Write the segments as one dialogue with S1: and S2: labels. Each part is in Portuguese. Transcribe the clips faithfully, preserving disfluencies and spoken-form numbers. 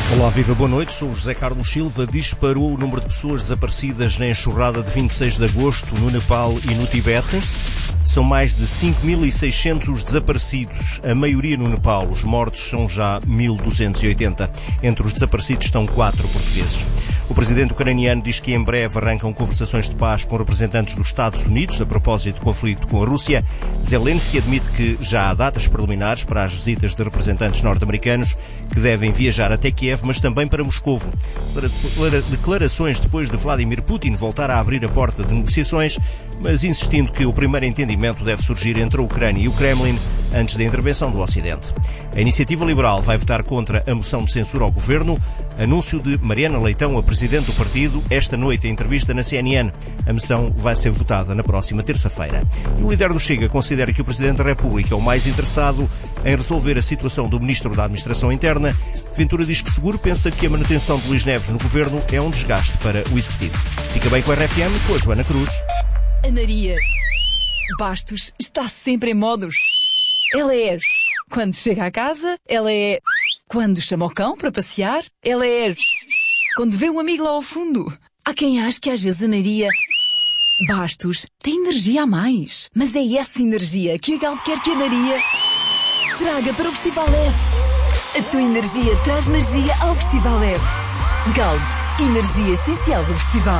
S1: Olá, viva, boa noite. Sou o José Carlos Silva. Disparou o número de pessoas desaparecidas na enxurrada de vinte e seis de agosto no Nepal e no Tibete. São mais de cinco mil e seiscentos os desaparecidos, a maioria no Nepal. Os mortos são já mil duzentos e oitenta. Entre os desaparecidos estão quatro portugueses. O presidente ucraniano diz que em breve arrancam conversações de paz com representantes dos Estados Unidos a propósito do conflito com a Rússia. Zelensky admite que já há datas preliminares para as visitas de representantes norte-americanos que devem viajar até Kiev, mas também para Moscovo. Declarações depois de Vladimir Putin voltar a abrir a porta de negociações, mas insistindo que o primeiro entendimento deve surgir entre a Ucrânia e o Kremlin antes da intervenção do Ocidente. A Iniciativa Liberal vai votar contra a moção de censura ao governo. Anúncio de Mariana Leitão, a presidente do partido, esta noite em entrevista na C N N. A moção vai ser votada na próxima terça-feira. E o líder do Chega considera que o Presidente da República é o mais interessado em resolver a situação do Ministro da Administração Interna. Ventura diz que seguro pensa que a manutenção de Luís Neves no governo é um desgaste para o Executivo. Fica bem com a R F M, com a Joana Cruz.
S2: Anaria Bastos está sempre em modos. Ela é quando chega à casa, ela é quando chama o cão para passear, ela é quando vê um amigo lá ao fundo. Há quem ache que às vezes a Maria Bastos tem energia a mais, mas é essa energia que a Galp quer que a Maria traga para o Festival F. A tua energia traz magia ao Festival F. Galp, energia essencial do festival.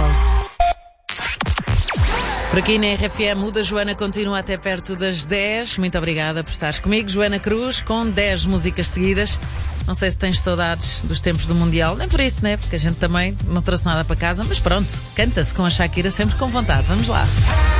S3: Por aqui na R F M, o da Joana continua até perto das dez. Muito obrigada por estares comigo, Joana Cruz, com dez músicas seguidas. Não sei se tens saudades dos tempos do Mundial, nem por isso, né? Porque a gente também não trouxe nada para casa, mas pronto, canta-se com a Shakira sempre com vontade. Vamos lá.